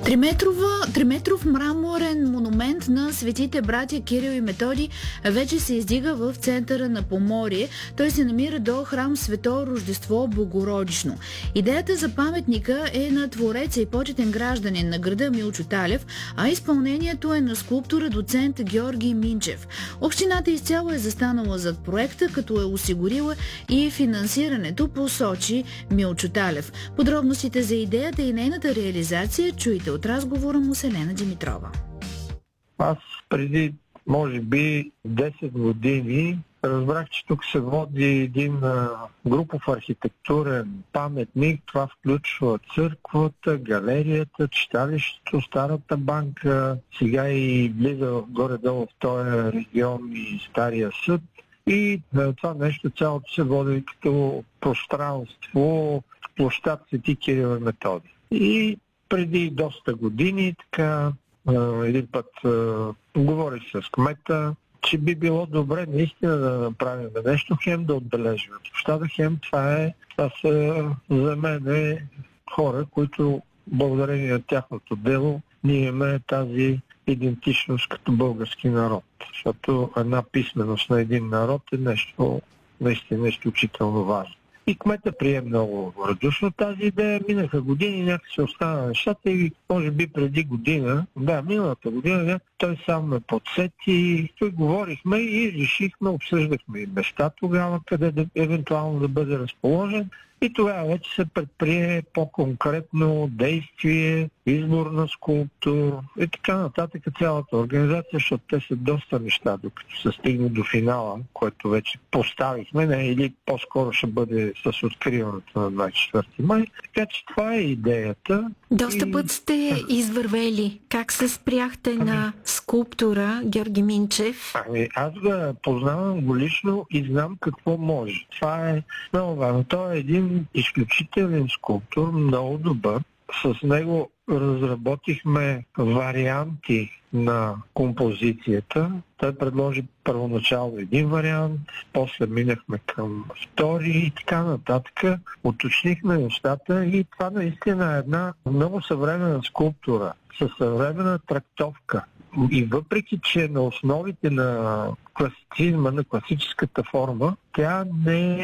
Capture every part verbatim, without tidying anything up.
Триметрова, триметров мраморен монумент на светите братя Кирил и Методий вече се издига в центъра на Поморие. Той се намира до храм Свето Рождество Богородично. Идеята за паметника е на твореца и почетен гражданин на града Милчо Талев, а изпълнението е на скулптора доцент Георги Минчев. Общината изцяло е застанала зад проекта, като е осигурила и финансирането, посочи Милчо Талев. Подробностите за идеята и нейната реализация чуйте от разговора му с Елена Димитрова. Аз преди, може би, десет години разбрах, че тук се води един а, групов архитектурен паметник. Това включва църквата, галерията, читалището, Старата банка, сега и влиза горе-долу в този регион и Стария съд. И а, това нещо цялото се води като пространство в площад Свети Кирил и Методий. И преди доста години, така, един път говорих с кмета, че би било добре наистина да направим нещо, хем да отбележим. Площада, хем това е, това са за мен е хора, които благодарение на тяхното дело ние имаме тази идентичност като български народ. Защото една писменост на един народ е нещо наистина изключително важно. И кмета прие много радушно тази идея. Минаха години, някак се остана нещата и може би преди година, да, миналата година, той сам ме подсети. Той говорихме и решихме, обсъждахме и места тогава, къде да, евентуално да бъде разположен. И тогава вече се предприе по-конкретно действие, избор на скулптур и така нататък цялата организация, защото те са доста неща, докато се стигне до финала, който вече поставихме, не, или по-скоро ще бъде с откриването на двадесет и четвърти май. Така че това е идеята. Доста и... път сте извървели. Как се спряхте ами... на скулптора Георги Минчев? Ами аз го познавам го лично и знам какво може. Това е много важно. Той е един изключителен скулптор, много добър. С него разработихме варианти на композицията. Той предложи първоначално един вариант, после минахме към втори и така нататък. Уточнихме нещата и това наистина е една много съвременна скулптура със съвременна трактовка. И въпреки, че на основите на класицизма, на класическата форма, тя не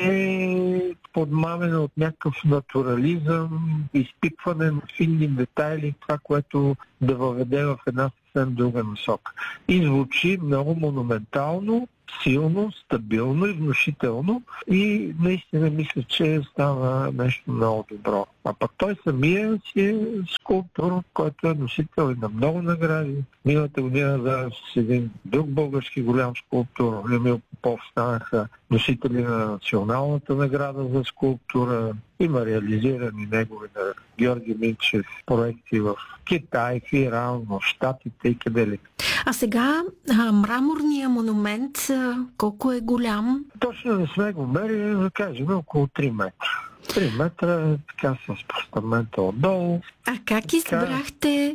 е подмамена от някакъв натурализъм, изпипване на финни детайли, това, което да въведе в една съвсем друга насока. И звучи много монументално, силно, стабилно и внушително и наистина мисля, че става нещо много добро. А пък той самия си е скулптор, който е носител и на много награди. Миналата година да, с един друг български голям скулптор, Емил Попов, станаха носители на националната награда за скулптура. Има реализирани негови на Георги Минчев проекти в Китай, в Иран, в Щатите и къде ли. А сега а, мраморния монумент колко е голям? Точно не сме го мерили, да кажем около три метра. три метра, така с постамента отдолу. А как избрахте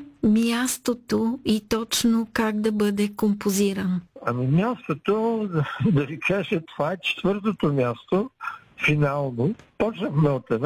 мястото и точно как да бъде композиран? Ами мястото, да ви кажа, това е четвъртото място, финално. Почнахме от едно